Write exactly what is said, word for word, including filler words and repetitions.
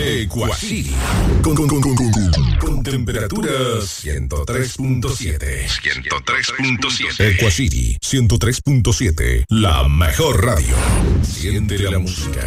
Equacity. Con, con, con, con, con, con temperatura ciento tres punto siete. ciento tres punto siete. Equacity ciento tres punto siete. La mejor radio. Siente la música.